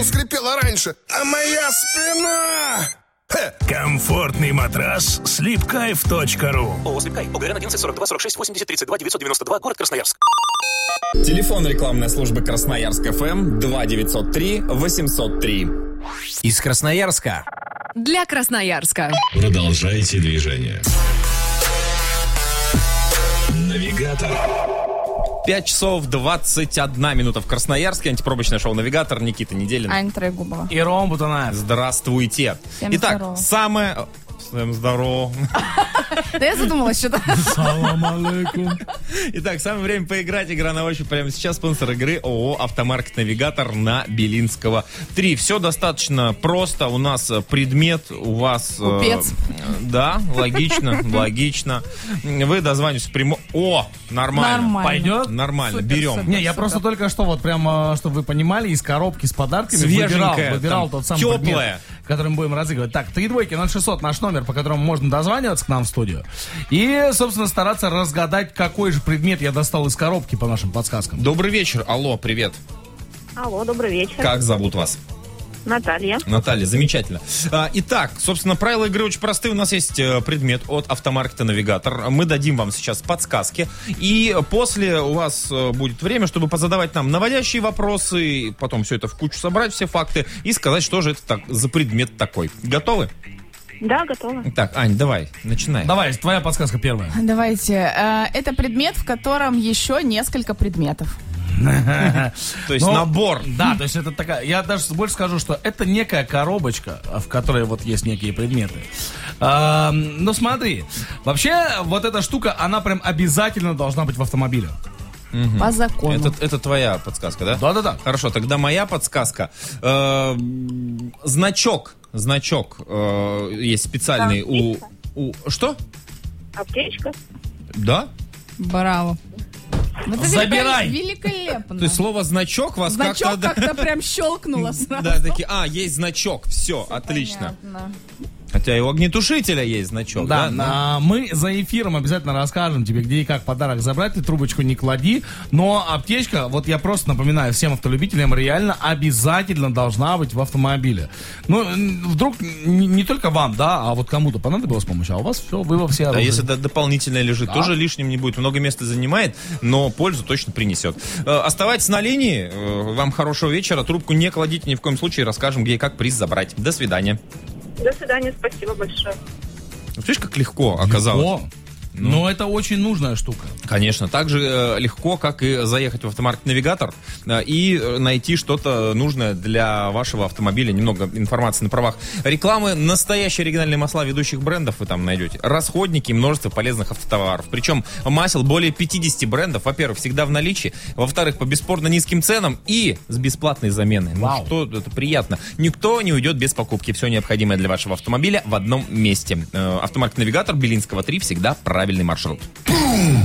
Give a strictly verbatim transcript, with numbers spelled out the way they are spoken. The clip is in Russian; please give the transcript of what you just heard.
скрипела раньше, а моя спина... Хе. Комфортный матрас слипкайф точка ру. ООО «Слипкай», ОГРН одиннадцать сорок два сорок шесть восемьдесят тридцать два девятьсот девяносто два, город Красноярск. Телефон рекламной службы Красноярск эф эм два девятьсот три восемьсот три. Из Красноярска. Для Красноярска. Продолжайте движение. Навигатор. пять часов двадцать одна минута в Красноярске. Антипробочное шоу «Навигатор». Никита Неделин. Аня Трегубова. И Ром Бутунаев. Здравствуйте. Всем Итак, здорово. самое... Всем здорово. Да я задумалась что-то. Салам алейкум. Итак, самое время поиграть. Игра на ощупь прямо сейчас. Спонсор игры ООО «Автомаркет Навигатор» на Белинского три. Все достаточно просто. У нас предмет, у вас... Купец. Э, да, логично, логично. Вы дозвонитесь прямо... О, нормально. Нормально. Пойдет? Нормально, Супер, берем. супер. Не, я просто только что, вот прям, чтобы вы понимали, из коробки с подарками выбирал, Свеженькая, выбирал там, тот самый теплая. предмет, который мы будем разыгрывать. Так, три двойки ноль шестьсот, наш номер, по которому можно дозваниваться к нам в студию. И, собственно, стараться разгадать, какой же предмет я достал из коробки по нашим подсказкам. Добрый вечер. Алло, привет. Алло, добрый вечер. Как зовут вас? Наталья. Наталья, замечательно. А, итак, собственно, правила игры очень простые. У нас есть э, предмет от Автомаркета Навигатор. Мы дадим вам сейчас подсказки. И после у вас э, будет время, чтобы позадавать нам наводящие вопросы, потом все это в кучу собрать, все факты, и сказать, что же это так, за предмет такой. Готовы? Да, готова. Так, Ань, давай, начинай. Давай, твоя подсказка первая. Давайте. Э, Это предмет, в котором еще несколько предметов. То есть Ну, набор. Да, то есть это такая... Я даже больше скажу, что это некая коробочка, в которой вот есть некие предметы. А, ну смотри, вообще вот эта штука, она прям обязательно должна быть в автомобиле. По закону. Это, это твоя подсказка, да? Да-да-да. Хорошо, тогда моя подсказка. Э, значок. Значок э, есть специальный у, у... Что? Аптечка. Да? Браво. Ну, это Забирай. Великолепно. То есть слово значок вас Значок как-то... как-то прям щелкнуло сразу. Да, такие, а, есть значок, все, отлично. Понятно. Хотя и у огнетушителя есть значок, да? Да, а, мы за эфиром обязательно расскажем тебе, где и как подарок забрать. Ты трубочку не клади. Но аптечка, вот я просто напоминаю всем автолюбителям, реально обязательно должна быть в автомобиле. Ну, м, вдруг не, не только вам, да, а вот кому-то понадобилась помощь, а у вас все, вы во все А оружие. если это дополнительное лежит, Да. тоже лишним не будет. Много места занимает, но пользу точно принесет. Э, Оставайтесь на линии. Э, Вам хорошего вечера. Трубку не кладите ни в коем случае. Расскажем, где и как приз забрать. До свидания. До свидания, спасибо большое. Видишь, как легко оказалось? О, но это очень нужная штука. Конечно, так же э, легко, как и заехать в Автомаркет Навигатор э, и э, найти что-то нужное для вашего автомобиля. Немного информации на правах рекламы. Настоящие оригинальные масла ведущих брендов вы там найдете. Расходники и множество полезных автотоваров. Причем масел более пятьдесят брендов. Во-первых, всегда в наличии. Во-вторых, по бесспорно низким ценам и с бесплатной заменой. Ну Вау. что, это приятно. Никто не уйдет без покупки. Все необходимое для вашего автомобиля в одном месте. Э, Автомаркет Навигатор, Белинского три, всегда правильный маршрут.